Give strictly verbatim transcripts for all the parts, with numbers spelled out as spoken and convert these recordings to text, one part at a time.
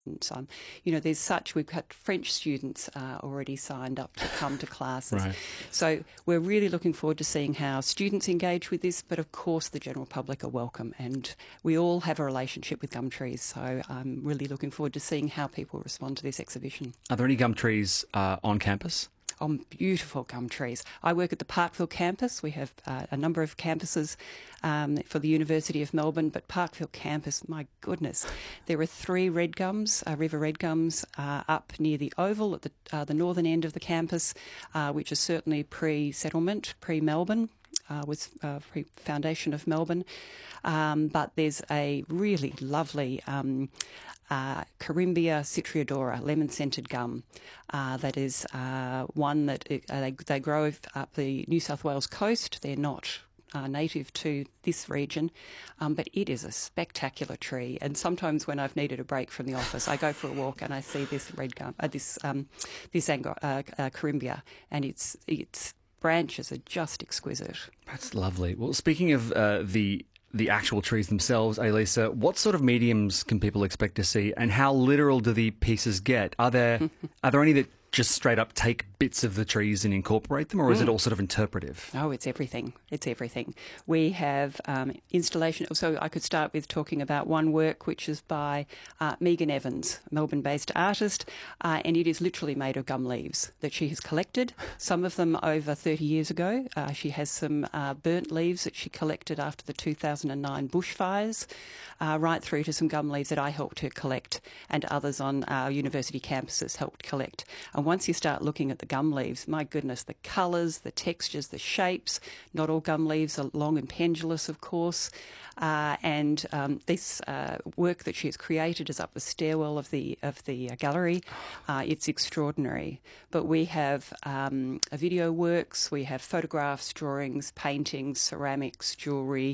Um, you know, there's such, we've got French students uh, already signed up to come to classes. Right. So we're really looking forward to seeing how students engage with this, but of course the general public are welcome, and we all have a relationship with gum trees, so I'm really looking forward to seeing how people respond to this exhibition. Are there any gum trees uh, on campus? On beautiful gum trees. I work at the Parkville campus. We have uh, a number of campuses um, for the University of Melbourne, but Parkville campus, my goodness, there are three red gums, uh, river red gums, uh, up near the Oval at the, uh, the northern end of the campus, uh, which is certainly pre-settlement, pre-Melbourne. Uh, was uh, pre-foundation of Melbourne, um, but there's a really lovely um, uh, Corymbia citriodora, lemon-scented gum, uh, that is uh, one that it, uh, they, they grow up the New South Wales coast. They're not uh, native to this region, um, but it is a spectacular tree. And sometimes when I've needed a break from the office, I go for a walk and I see this red gum, uh, this um, this Angor- uh, uh, Corymbia, and it's it's branches are just exquisite. That's lovely. Well, speaking of uh, the the actual trees themselves, Elisa, what sort of mediums can people expect to see, and how literal do the pieces get? Are there are there any that just straight up take bits of the trees and incorporate them, or is mm. it all sort of interpretive? Oh, it's everything. It's everything. We have um, installation. So I could start with talking about one work, which is by uh, Megan Evans, a Melbourne-based artist, uh, and it is literally made of gum leaves that she has collected, some of them over thirty years ago. Uh, she has some uh, burnt leaves that she collected after the two thousand nine bushfires, uh, right through to some gum leaves that I helped her collect, and others on our university campuses helped collect. And once you start looking at the gum leaves, my goodness, the colours, the textures, the shapes. Not all gum leaves are long and pendulous, of course. Uh, and um, this uh, work that she has created is up the stairwell of the of the uh, gallery. Uh, it's extraordinary. But we have um, a video works, we have photographs, drawings, paintings, ceramics, jewellery.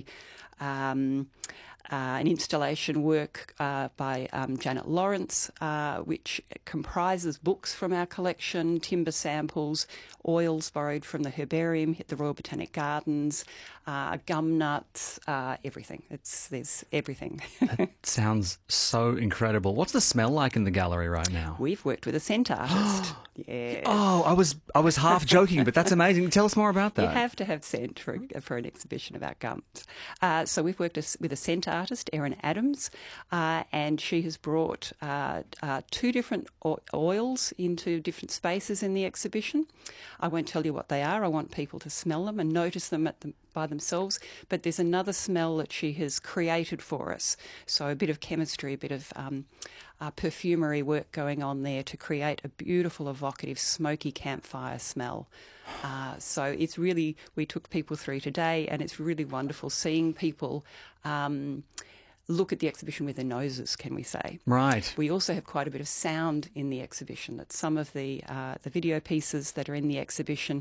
Um, Uh, an installation work uh, by um, Janet Lawrence, uh, which comprises books from our collection, timber samples, oils borrowed from the herbarium at the Royal Botanic Gardens, uh, gum nuts, uh, everything. It's there's everything. That sounds so incredible. What's the smell like in the gallery right now? We've worked with a scent artist. Yes. Oh, I was I was half joking, but that's amazing. Tell us more about that. You have to have scent for, for an exhibition about gums. Uh, so we've worked with a scent artist, Erin Adams, uh, and she has brought uh, uh, two different oils into different spaces in the exhibition. I won't tell you what they are. I want people to smell them and notice them at the, by themselves. But there's another smell that she has created for us. So a bit of chemistry, a bit of um, uh, perfumery work going on there to create a beautiful, evocative, smoky campfire smell. Uh, so it's really, we took people through today, and it's really wonderful seeing people um, look at the exhibition with their noses, can we say. Right. We also have quite a bit of sound in the exhibition. That some of the uh, the video pieces that are in the exhibition,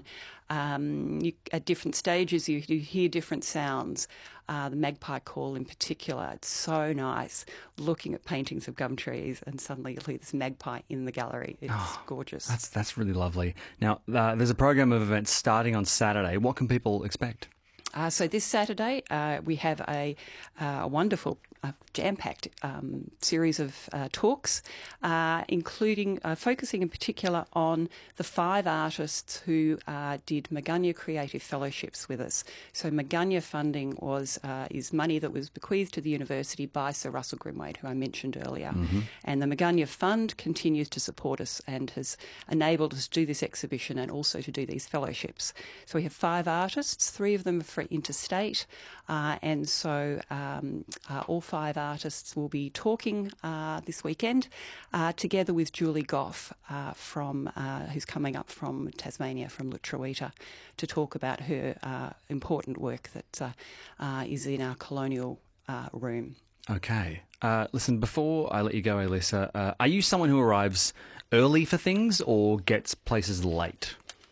um, you, at different stages you, you hear different sounds. Uh, the magpie call in particular, it's so nice looking at paintings of gum trees and suddenly you'll hear this magpie in the gallery. It's oh, gorgeous. That's, that's really lovely. Now, uh, there's a program of events starting on Saturday. What can people expect? Uh, so this Saturday uh, we have a, uh, a wonderful uh, jam-packed um, series of uh, talks, uh, including uh, focusing in particular on the five artists who uh, did Magunya Creative Fellowships with us. So Magunya funding was uh, is money that was bequeathed to the university by Sir Russell Grimwade, who I mentioned earlier. Mm-hmm. And the Magunya Fund continues to support us and has enabled us to do this exhibition and also to do these fellowships. So we have five artists, three of them are for interstate, uh, and so um, uh, all five artists will be talking uh, this weekend uh, together with Julie Goff, uh, from uh, who's coming up from Tasmania, from Lutruwita, to talk about her uh, important work that uh, uh, is in our colonial uh, room. Okay. Uh, listen, before I let you go, Elisa, uh, are you someone who arrives early for things or gets places late?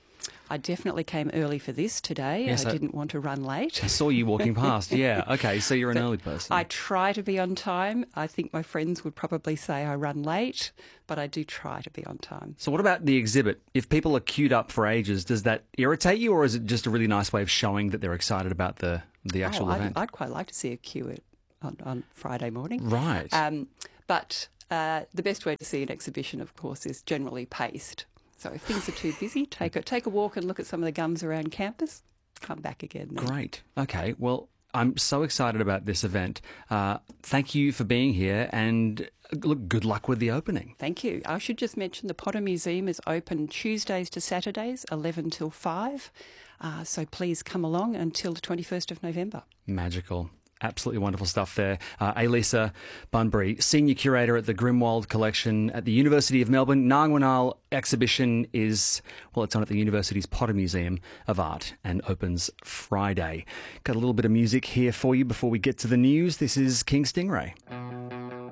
I definitely came early for this today. Yes, I, I didn't want to run late. I saw you walking past. Yeah. Okay. So you're an But early person. I try to be on time. I think my friends would probably say I run late, but I do try to be on time. So what about the exhibit? If people are queued up for ages, does that irritate you, or is it just a really nice way of showing that they're excited about the, the actual oh, I'd, event? I'd quite like to see a queue at, on, on Friday morning. Right. Um, But uh, the best way to see an exhibition, of course, is generally paced. So if things are too busy, take a, take a walk and look at some of the gums around campus. Come back again. Then. Great. Okay. Well, I'm so excited about this event. Uh, thank you for being here, and look, good luck with the opening. Thank you. I should just mention the Potter Museum is open Tuesdays to Saturdays, eleven till five. Uh, so please come along until the twenty-first of November. Magical. Absolutely wonderful stuff there. Uh, Elisa Bunbury, Senior Curator at the Grimwald Collection at the University of Melbourne. Nangwanal exhibition is, well, it's on at the university's Potter Museum of Art and opens Friday. Got a little bit of music here for you before we get to the news. This is King Stingray.